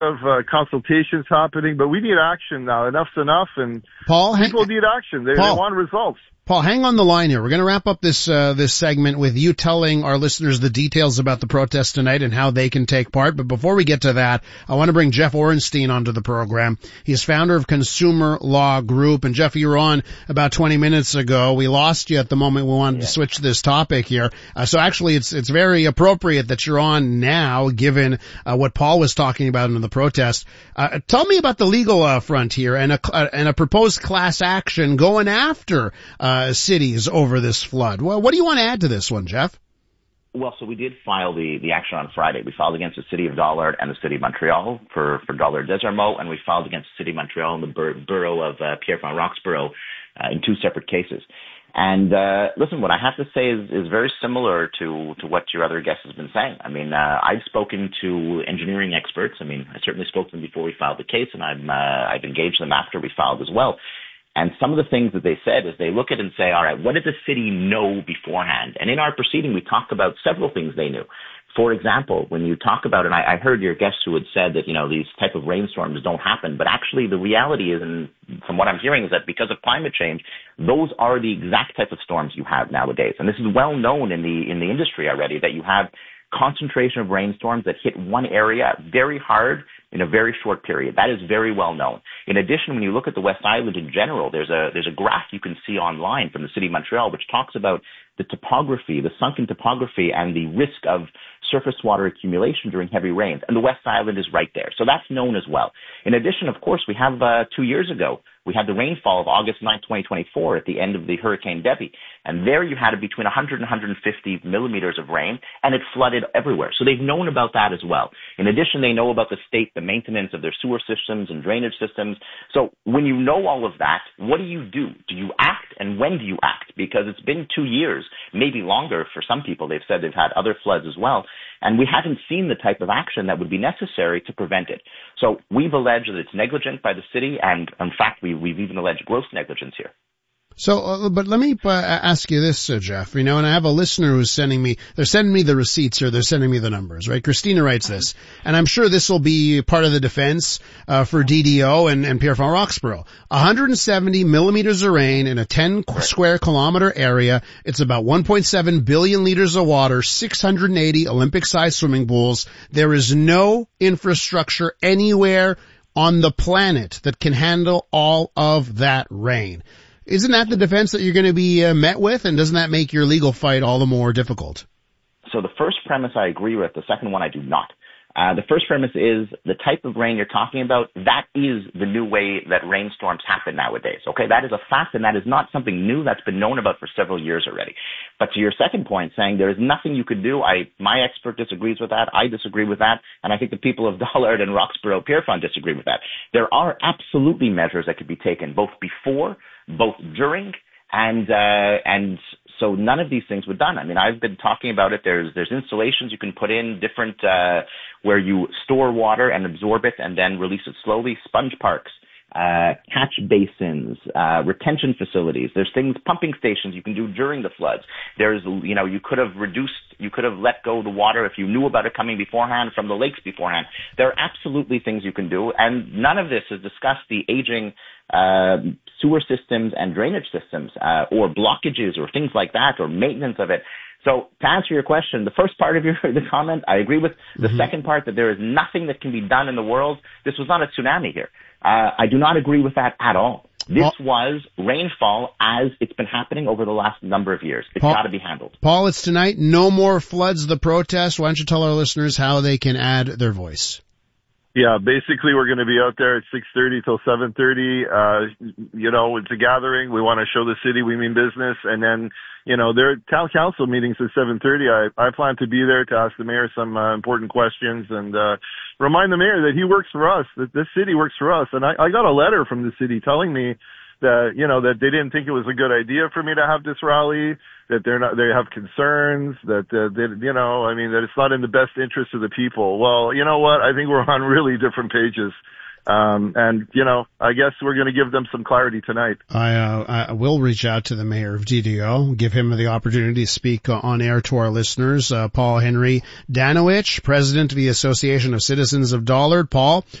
of consultations happening, but we need action now. Enough's enough, and Paul, people need action. They want results. Paul, hang on the line here. We're going to wrap up this segment with you telling our listeners the details about the protest tonight and how they can take part. But before we get to that, I want to bring Jeff Orenstein onto the program. He's founder of Consumer Law Group. And Jeff, you were on about 20 minutes ago. We lost you at the moment we wanted to switch this topic here. So actually it's very appropriate that you're on now, given what Paul was talking about in the protest. Tell me about the legal front here and a proposed class action going after cities over this flood. Well, what do you want to add to this one, Jeff? Well, so we did file the action on Friday. We filed against the City of Dollard and the City of Montreal for Dollard-Desermo, and we filed against the City of Montreal and the borough of Pierrefonds-Roxborough in two separate cases. And listen, what I have to say is very similar to what your other guest has been saying. I mean, I've spoken to engineering experts. I mean, I certainly spoke to them before we filed the case, and I've engaged them after we filed as well. And some of the things that they said is they look at it and say, all right, what did the city know beforehand? And in our proceeding, we talk about several things they knew. For example, when you talk about, and I heard your guest who had said that, these type of rainstorms don't happen, but actually the reality is, and from what I'm hearing, is that because of climate change, those are the exact type of storms you have nowadays. And this is well known in the industry already, that you have concentration of rainstorms that hit one area very hard in a very short period. That is very well known. In addition, when you look at the West Island in general, there's a graph you can see online from the City of Montreal, which talks about the topography, the sunken topography, and the risk of surface water accumulation during heavy rains. And the West Island is right there. So that's known as well. In addition, of course, we have 2 years ago, we had the rainfall of August 9, 2024 at the end of the Hurricane Debby. And there you had between 100 and 150 millimeters of rain, and it flooded everywhere. So they've known about that as well. In addition, they know about the state, the maintenance of their sewer systems and drainage systems. So when you know all of that, what do you do? Do you act, and when do you act? Because it's been 2 years, maybe longer for some people. They've said they've had other floods as well. And we haven't seen the type of action that would be necessary to prevent it. So we've alleged that it's negligent by the city, and in fact, we've even alleged gross negligence here. So, but let me ask you this, Jeff, and I have a listener who's they're sending me the receipts here, they're sending me the numbers, right? Christina writes this, and I'm sure this will be part of the defense, for DDO and Pierrefonds-Roxborough. 170 millimeters of rain in a 10 square kilometer area. It's about 1.7 billion liters of water, 680 Olympic-sized swimming pools. There is no infrastructure anywhere on the planet that can handle all of that rain. Isn't that the defense that you're going to be met with, and doesn't that make your legal fight all the more difficult? So the first premise I agree with. The second one I do not. The first premise is the type of rain you're talking about. That is the new way that rainstorms happen nowadays. Okay, that is a fact, and that is not something new. That's been known about for several years already. But to your second point, saying there is nothing you could do, my expert disagrees with that. I disagree with that, and I think the people of Dollard and Roxborough Pierrefonds disagree with that. There are absolutely measures that could be taken both before, both during, and so none of these things were done. I mean, I've been talking about it. There's installations you can put in, different where you store water and absorb it and then release it slowly. Sponge parks, catch basins, retention facilities. There's things, pumping stations you can do during the floods. There's, you could have let go the water if you knew about it coming beforehand from the lakes beforehand. There are absolutely things you can do, and none of this has discussed the aging sewer systems and drainage systems, or blockages or things like that, or maintenance of it. So to answer your question, the first part of the comment, I agree with. The second part, that there is nothing that can be done in the world. This was not a tsunami here. I do not agree with that at all. This was rainfall as it's been happening over the last number of years. It's got to be handled. Paul, it's tonight. No more floods, the protest. Why don't you tell our listeners how they can add their voice? Yeah, basically we're going to be out there at 6:30 till 7:30. It's a gathering. We want to show the city we mean business. And then, there are town council meetings at 7:30. I plan to be there to ask the mayor some important questions and remind the mayor that he works for us, that this city works for us. And I got a letter from the city telling me that, that they didn't think it was a good idea for me to have this rally, that they have concerns, that it's not in the best interest of the people. Well, you know what? I think we're on really different pages. And, you know, I guess we're going to give them some clarity tonight. I will reach out to the mayor of DDO, give him the opportunity to speak on air to our listeners. Paul Henry Danowich, president of the Association of Citizens of Dollard. Paul,